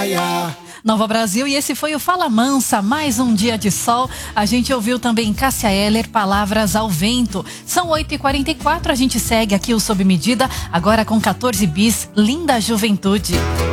praia. Nova Brasil, e esse foi o Fala Mansa, mais um dia de sol. A gente ouviu também Cássia Eller, Palavras ao Vento. São 8h44, a gente segue aqui o Sob Medida, agora com 14 bis, Linda Juventude.